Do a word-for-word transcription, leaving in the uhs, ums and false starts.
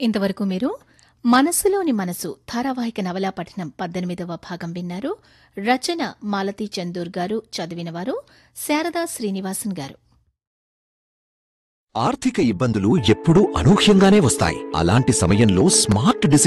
ఇంతవరకు మీరు మనసులోని మనసు ధారావాహిక నవలా పఠనం పద్దెనిమిదవ భాగం విన్నారు. రచన మాలతీ చందూర్ గారు, చదివినవారు శారదా శ్రీనివాసన్ గారు. ఆర్థిక ఇబ్బందులు ఎప్పుడూ అనూహ్యంగానే వస్తాయి. అలాంటి సమయంలో స్మార్ట్ డిసిషన్